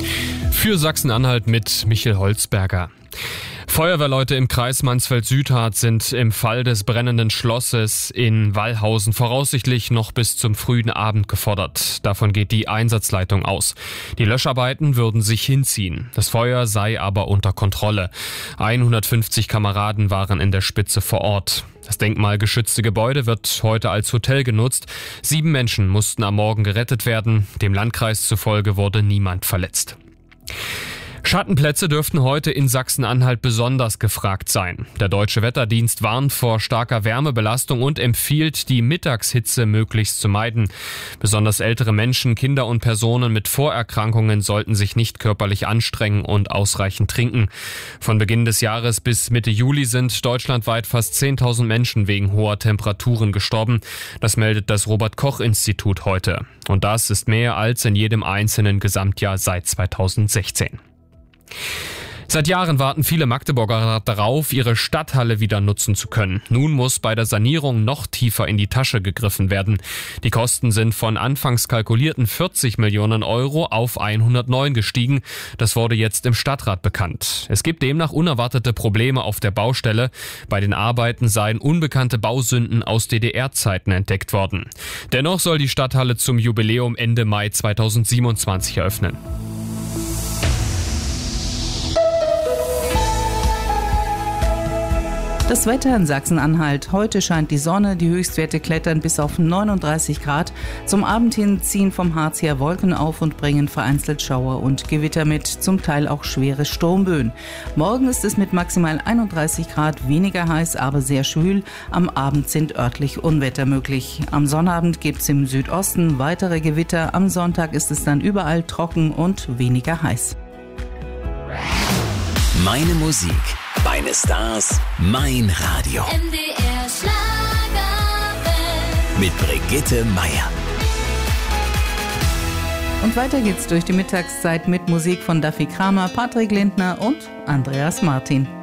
Für Sachsen-Anhalt mit Michael Holzberger. Feuerwehrleute im Kreis Mansfeld-Südharz sind im Fall des brennenden Schlosses in Wallhausen voraussichtlich noch bis zum frühen Abend gefordert. Davon geht die Einsatzleitung aus. Die Löscharbeiten würden sich hinziehen. Das Feuer sei aber unter Kontrolle. 150 Kameraden waren in der Spitze vor Ort. Das denkmalgeschützte Gebäude wird heute als Hotel genutzt. 7 Menschen mussten am Morgen gerettet werden. Dem Landkreis zufolge wurde niemand verletzt. Schattenplätze dürften heute in Sachsen-Anhalt besonders gefragt sein. Der Deutsche Wetterdienst warnt vor starker Wärmebelastung und empfiehlt, die Mittagshitze möglichst zu meiden. Besonders ältere Menschen, Kinder und Personen mit Vorerkrankungen sollten sich nicht körperlich anstrengen und ausreichend trinken. Von Beginn des Jahres bis Mitte Juli sind deutschlandweit fast 10.000 Menschen wegen hoher Temperaturen gestorben. Das meldet das Robert-Koch-Institut heute. Und das ist mehr als in jedem einzelnen Gesamtjahr seit 2016. Seit Jahren warten viele Magdeburger darauf, ihre Stadthalle wieder nutzen zu können. Nun muss bei der Sanierung noch tiefer in die Tasche gegriffen werden. Die Kosten sind von anfangs kalkulierten 40 Millionen Euro auf 109 gestiegen. Das wurde jetzt im Stadtrat bekannt. Es gibt demnach unerwartete Probleme auf der Baustelle. Bei den Arbeiten seien unbekannte Bausünden aus DDR-Zeiten entdeckt worden. Dennoch soll die Stadthalle zum Jubiläum Ende Mai 2027 eröffnen. Das Wetter in Sachsen-Anhalt. Heute scheint die Sonne, die Höchstwerte klettern bis auf 39 Grad. Zum Abend hin ziehen vom Harz her Wolken auf und bringen vereinzelt Schauer und Gewitter mit, zum Teil auch schwere Sturmböen. Morgen ist es mit maximal 31 Grad weniger heiß, aber sehr schwül. Am Abend sind örtlich Unwetter möglich. Am Sonnabend gibt es im Südosten weitere Gewitter. Am Sonntag ist es dann überall trocken und weniger heiß. Meine Musik, meine Stars, mein Radio. MDR Schlagerwelt. Mit Brigitte Meier. Und weiter geht's durch die Mittagszeit mit Musik von Daffy Kramer, Patrick Lindner und Andreas Martin.